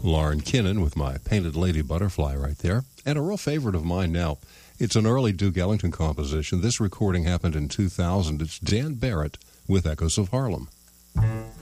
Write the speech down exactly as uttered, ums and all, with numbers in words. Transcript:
Lauren Kinnan with My Painted Lady Butterfly right there. And a real favorite of mine now. It's an early Duke Ellington composition. This recording happened in two thousand. It's Dan Barrett with Echoes of Harlem.